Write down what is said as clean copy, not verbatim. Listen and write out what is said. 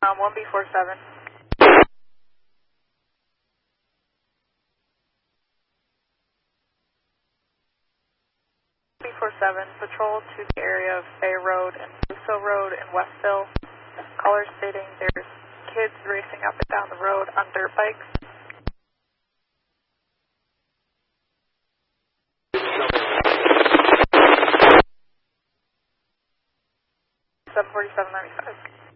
1B47. B47, patrol to the area of Bay Road and Russo Road in Westville. Caller stating there's kids racing up and down the road on dirt bikes. 74795.